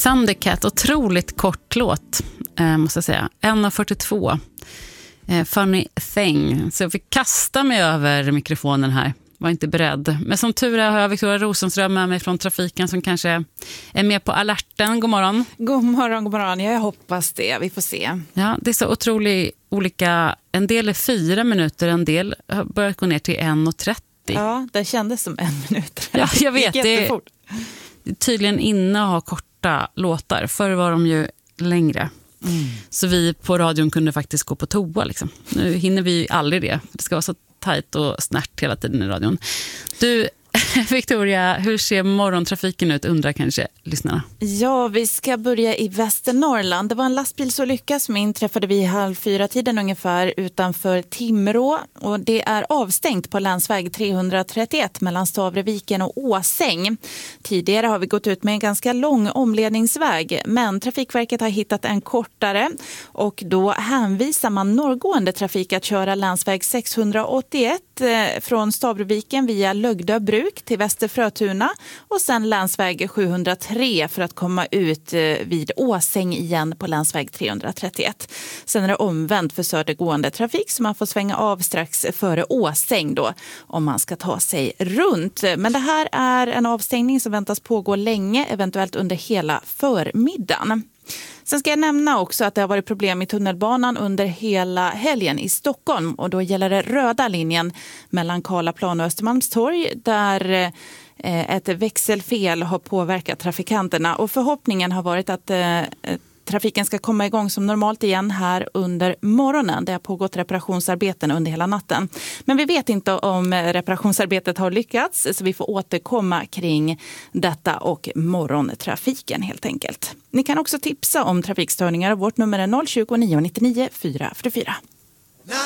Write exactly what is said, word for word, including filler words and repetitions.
Thundercat, otroligt kort låt, eh, måste jag säga. en fyrtiotvå. Eh, funny thing. Så jag fick kasta mig över mikrofonen här. Var inte beredd. Men som tur är har jag Victoria Rosenström med mig från trafiken som kanske är med på alerten. God morgon. God morgon, god morgon. Jag hoppas det. Vi får se. Ja, det är så otroligt olika. En del är fyra minuter, en del har börjat gå ner till en trettio. Ja, det kändes som en minut. Ja, jag vet. Det är tydligen inne att ha korta låtar. Förr var de ju längre. Mm. Så vi på radion kunde faktiskt gå på toa. Liksom. Nu hinner vi aldrig det. Det ska vara så tajt och snärt hela tiden i radion. Du, Victoria, hur ser morgontrafiken ut, undrar kanske lyssnarna? Ja, vi ska börja i Västernorrland. Det var en lastbilsolycka som inträffade vid halv fyra tiden ungefär utanför Timrå. Och det är avstängt på länsväg trehundratrettioett mellan Stavreviken och Åsäng. Tidigare har vi gått ut med en ganska lång omledningsväg, men Trafikverket har hittat en kortare. Och då hänvisar man norrgående trafik att köra länsväg sexhundraåttioett från Stavreviken via Lögdöbruk till Västerfrötuna och sen länsväg sjuhundratre för att komma ut vid Åsäng igen på länsväg trehundratrettioett. Sen är det omvänt för södergående trafik så man får svänga av strax före Åsäng då om man ska ta sig runt. Men det här är en avstängning som väntas pågå länge, eventuellt under hela förmiddagen. Sen ska jag nämna också att det har varit problem i tunnelbanan under hela helgen i Stockholm. Och då gäller det röda linjen mellan Karlaplan och Östermalmstorg där ett växelfel har påverkat trafikanterna. Och förhoppningen har varit att trafiken ska komma igång som normalt igen här under morgonen. Det har pågått reparationsarbeten under hela natten. Men vi vet inte om reparationsarbetet har lyckats så vi får återkomma kring detta och morgontrafiken helt enkelt. Ni kan också tipsa om trafikstörningar. Vårt nummer är noll tjugo, nio nittionio, fyra fyrtiofyra.